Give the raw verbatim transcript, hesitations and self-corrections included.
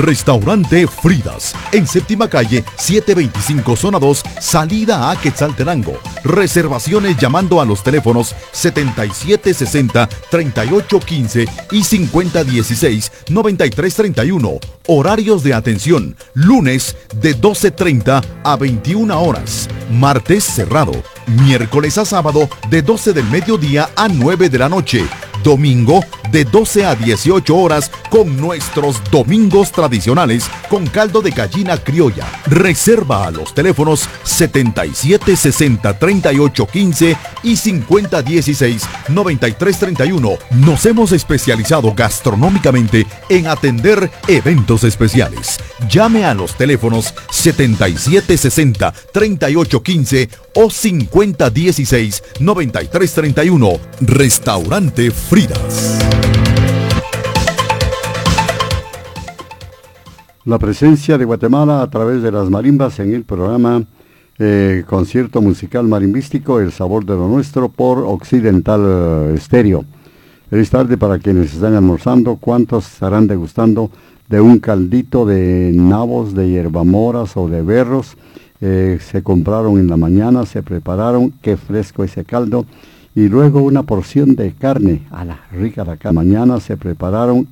Restaurante Fridas, en séptima calle, setecientos veinticinco, zona dos, salida a Quetzaltenango. Reservaciones llamando a los teléfonos setenta y siete sesenta, treinta y ocho quince y cincuenta dieciséis, noventa y tres treinta y uno. Horarios de atención: lunes de doce treinta a veintiuna horas, martes cerrado, miércoles a sábado de doce del mediodía a nueve de la noche, domingo de doce a dieciocho horas con nuestros domingos tradicionales con caldo de gallina criolla. Reserva a los teléfonos setenta y siete sesenta, treinta y ocho quince y cincuenta dieciséis, noventa y tres treinta y uno. Nos hemos especializado gastronómicamente en atender eventos especiales. Llame a los teléfonos setenta y siete sesenta, treinta y ocho quince o cincuenta dieciséis, noventa y tres treinta y uno. Restaurante Fridas. La presencia de Guatemala a través de las marimbas en el programa eh, concierto musical marimbístico El Sabor de lo Nuestro por Occidental Estéreo. Feliz tarde para quienes están almorzando. ¿Cuántos estarán degustando de un caldito de nabos, de hierbamoras o de berros? Eh, se compraron en la mañana, se prepararon, qué fresco ese caldo. Y luego una porción de carne, a la rica la carne. Mañana se prepararon